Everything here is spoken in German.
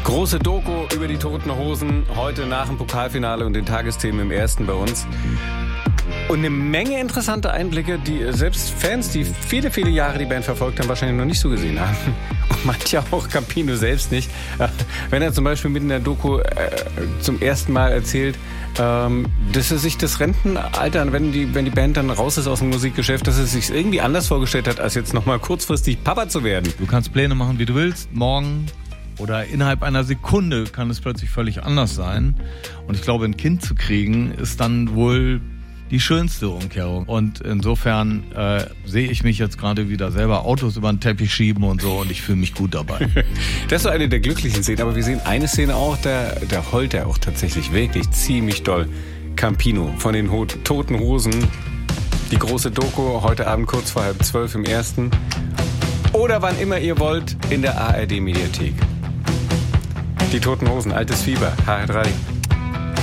Große Doku über die Toten Hosen, heute nach dem Pokalfinale und den Tagesthemen im Ersten bei uns. Und eine Menge interessante Einblicke, die selbst Fans, die viele, viele Jahre die Band verfolgt haben, wahrscheinlich noch nicht so gesehen haben. Und manche auch Campino selbst nicht. Wenn er zum Beispiel mit in der Doku zum ersten Mal erzählt, dass er sich das Rentenalter, wenn die Band dann raus ist aus dem Musikgeschäft, dass er sich irgendwie anders vorgestellt hat, als jetzt nochmal kurzfristig Papa zu werden. Du kannst Pläne machen, wie du willst, morgen oder innerhalb einer Sekunde kann es plötzlich völlig anders sein. Und ich glaube, ein Kind zu kriegen, ist dann wohl die schönste Umkehrung. Und insofern sehe ich mich jetzt gerade wieder selber Autos über den Teppich schieben und so und ich fühle mich gut dabei. Das ist so eine der glücklichen Szenen, aber wir sehen eine Szene auch, der heult ja auch tatsächlich wirklich ziemlich doll. Campino von den Toten Hosen. Die große Doku heute Abend kurz vor 11:30 im Ersten. Oder wann immer ihr wollt in der ARD-Mediathek. Die Toten Hosen, altes Fieber, HR3.